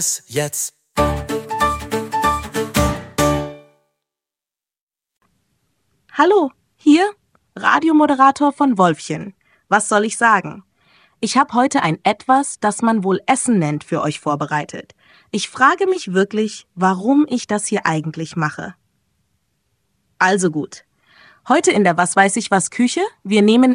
Jetzt. Hallo, hier Radiomoderator von Wolfchen. Was soll ich sagen? Ich habe heute ein Etwas, das man wohl Essen nennt, für euch vorbereitet. Ich frage mich wirklich, warum ich das hier eigentlich mache. Also gut. Heute in der Was weiß ich was Küche, wir nehmen